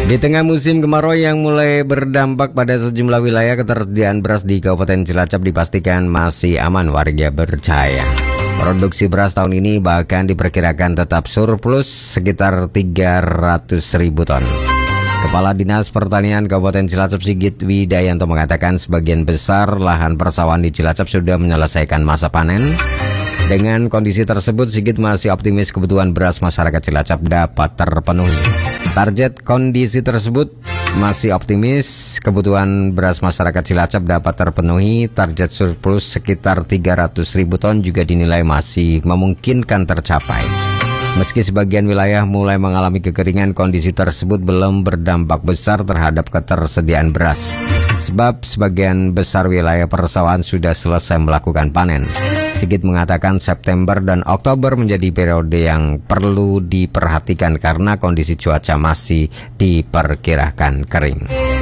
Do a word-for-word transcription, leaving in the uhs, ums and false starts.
Di tengah musim kemarau yang mulai berdampak pada sejumlah wilayah, ketersediaan beras di Kabupaten Cilacap dipastikan masih aman, warga percaya. Produksi beras tahun ini bahkan diperkirakan tetap surplus sekitar tiga ratus ribu ton. Kepala Dinas Pertanian Kabupaten Cilacap Sigit Widayanto mengatakan sebagian besar lahan persawahan di Cilacap sudah menyelesaikan masa panen. Dengan kondisi tersebut, Sigit masih optimis kebutuhan beras masyarakat Cilacap dapat terpenuhi. Target kondisi tersebut masih optimis kebutuhan beras masyarakat Cilacap dapat terpenuhi. Target surplus sekitar tiga ratus ribu ton juga dinilai masih memungkinkan tercapai. Meski sebagian wilayah mulai mengalami kekeringan, kondisi tersebut belum berdampak besar terhadap ketersediaan beras. Sebab sebagian besar wilayah persawahan sudah selesai melakukan panen. Sigit mengatakan September dan Oktober menjadi periode yang perlu diperhatikan karena kondisi cuaca masih diperkirakan kering.